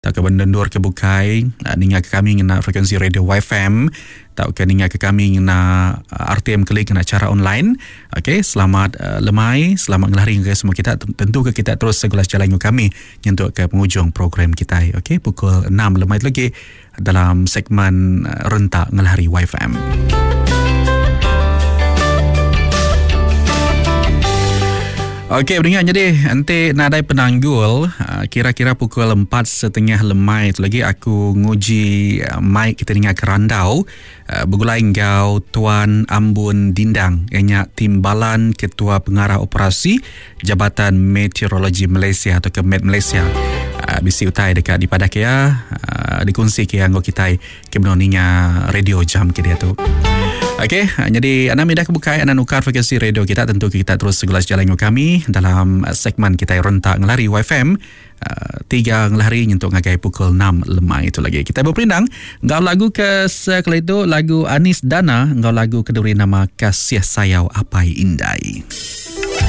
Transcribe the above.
Tak ke bendendur ke bukai, ninga ke kami ngena frekuensi radio YFM, tak ke ninga ke kami ngena RTM klik ngena cara online. Okey, selamat lemai, selamat ngelari ke semua kita. Tentu ke kita terus segulas jalan kami untuk ke penghujung program kita. Okey, pukul 6 lemai lagi dalam segmen rentak ngelari YFM. Okey, beringat jadi nanti nadai penanggul kira-kira pukul 4:30 lemai tu lagi aku nguji mic kita dengar kerandau bergulai engkau Tuan Ambun Dindang ianya Timbalan Ketua Pengarah Operasi Jabatan Meteorologi Malaysia atau ke Met Malaysia. Bisi utai dekat di Padak ya dikongsi ke anggo kita ke benoninya radio jam ke dia tu. Okey, jadi anda minda kebukai anda nukar frekuensi radio kita, tentu kita terus segulas jalan kami dalam segmen kita rentak ngelari YFM 3 ngelari untuk ngagai pukul 6 lemai itu lagi. Kita berperindang ngau lagu ke sekali itu lagu Anis Dana, ngau lagu keduri nama Kasih Sayau Apai Indai.